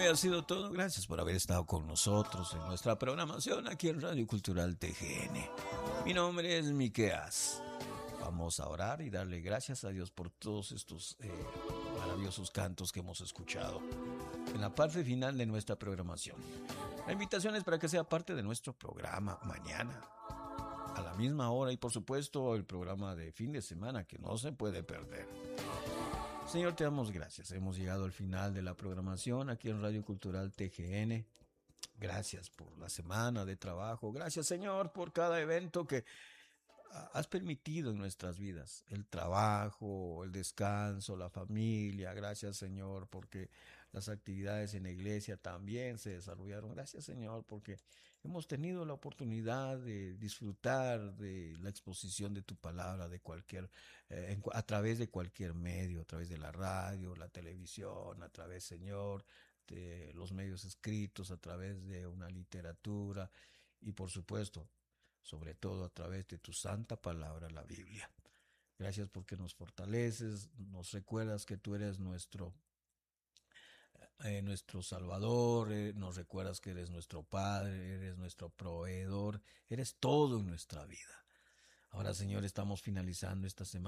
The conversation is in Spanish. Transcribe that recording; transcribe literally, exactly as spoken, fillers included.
hoy ha sido todo. Gracias por haber estado con nosotros en nuestra programación aquí en Radio Cultural T G N. Mi nombre es Miqueas. Vamos a orar y darle gracias a Dios por todos estos eh, maravillosos cantos que hemos escuchado en la parte final de nuestra programación. La invitación es para que sea parte de nuestro programa mañana a la misma hora y por supuesto el programa de fin de semana que no se puede perder. Señor, te damos gracias. Hemos llegado al final de la programación aquí en Radio Cultural T G N. Gracias por la semana de trabajo. Gracias, Señor, por cada evento que has permitido en nuestras vidas. El trabajo, el descanso, la familia. Gracias, Señor, porque las actividades en la iglesia también se desarrollaron. Gracias, Señor, porque hemos tenido la oportunidad de disfrutar de la exposición de tu palabra de cualquier, eh, en, a través de cualquier medio, a través de la radio, la televisión, a través, Señor, de los medios escritos, a través de una literatura y, por supuesto, sobre todo a través de tu santa palabra, la Biblia. Gracias porque nos fortaleces, nos recuerdas que tú eres nuestro Eh, nuestro Salvador, eh, nos recuerdas que eres nuestro Padre, eres nuestro proveedor, eres todo en nuestra vida. Ahora, Señor, estamos finalizando esta semana.